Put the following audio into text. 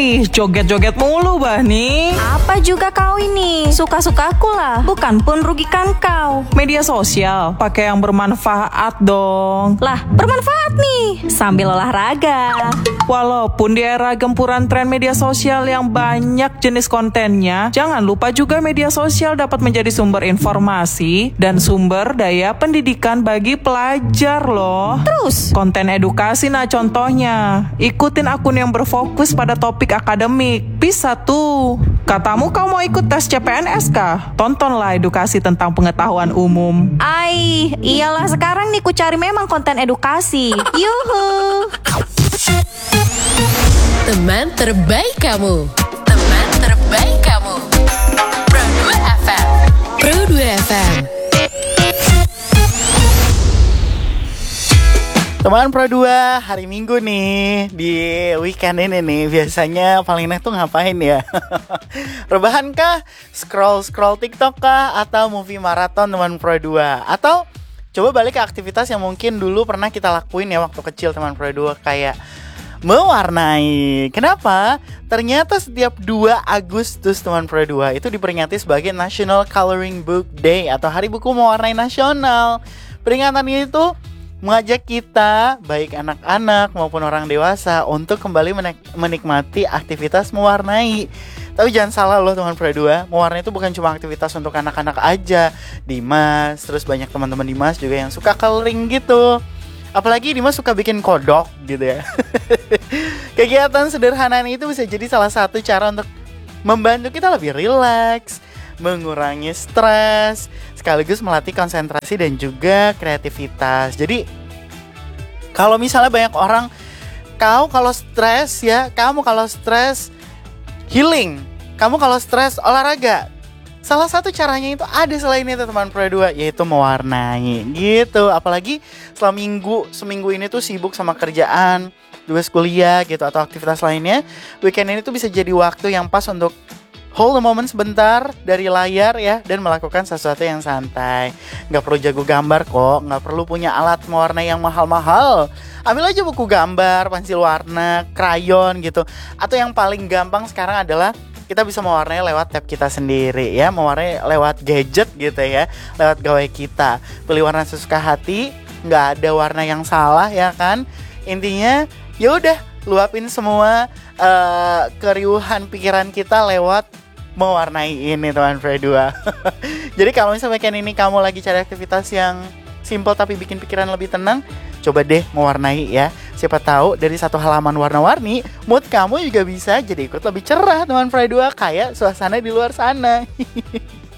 Ih, joget-joget mulu bah nih. Apa juga kau ini? Suka-sukaku lah, bukan pun rugikan kau. Media sosial, pakai yang bermanfaat dong. Lah, bermanfaat nih, sambil olahraga. Walaupun di era gempuran tren media sosial yang banyak jenis kontennya, jangan lupa juga media sosial dapat menjadi sumber informasi dan sumber daya pendidikan bagi pelajar loh. Terus? Konten edukasi nah contohnya. Ikutin akun yang berfokus pada topik akademik. Bisa tuh. Katamu kau mau ikut tes CPNS kah? Tontonlah edukasi tentang pengetahuan umum. Iyalah sekarang nih ku cari memang konten edukasi. Yuhu. Teman terbaik kamu. Teman terbaik kamu. Pro 2 FM. Pro 2 FM. Teman Pro 2, hari Minggu nih, di weekend ini nih, biasanya paling enak tuh ngapain ya? Rebahan kah? Scroll TikTok kah? Atau movie maraton teman Pro 2? Atau coba balik ke aktivitas yang mungkin dulu pernah kita lakuin ya waktu kecil teman Pro 2, kayak mewarnai. Kenapa? Ternyata setiap 2 Agustus teman Pro 2 itu diperingati sebagai National Coloring Book Day atau Hari Buku Mewarnai Nasional. Peringatan ini tuh mengajak kita, baik anak-anak maupun orang dewasa, untuk kembali menikmati aktivitas mewarnai. Tapi jangan salah loh teman Pro 2, mewarnai itu bukan cuma aktivitas untuk anak-anak aja. Dimas, terus banyak teman-teman Dimas juga yang suka coloring gitu. Apalagi Dimas suka bikin kodok gitu ya. Kegiatan sederhana ini itu bisa jadi salah satu cara untuk membantu kita lebih rileks, mengurangi stres, sekaligus melatih konsentrasi dan juga kreativitas. Jadi kalau misalnya banyak orang, kamu kalau stres healing, kamu kalau stres olahraga. Salah satu caranya itu ada selain itu teman Pro 2, yaitu mewarnai gitu. Apalagi seminggu ini tuh sibuk sama kerjaan, tugas kuliah gitu atau aktivitas lainnya. Weekend ini tuh bisa jadi waktu yang pas untuk hold the moment sebentar dari layar ya, dan melakukan sesuatu yang santai. Gak perlu jago gambar kok, gak perlu punya alat mewarnai yang mahal-mahal. Ambil aja buku gambar, pensil warna, krayon gitu. Atau yang paling gampang sekarang adalah kita bisa mewarnai lewat tab kita sendiri ya, mewarnai lewat gadget gitu ya, lewat gawai kita. Pilih warna sesuka hati, gak ada warna yang salah ya kan. Intinya ya udah, luapin semua keriuhan pikiran kita lewat mewarnai ini teman Pro 2. Jadi kalau misalnya weekend ini kamu lagi cari aktivitas yang simple tapi bikin pikiran lebih tenang, coba deh mewarnai ya. Siapa tahu dari satu halaman warna-warni, mood kamu juga bisa jadi ikut lebih cerah teman Pro 2, kayak suasana di luar sana.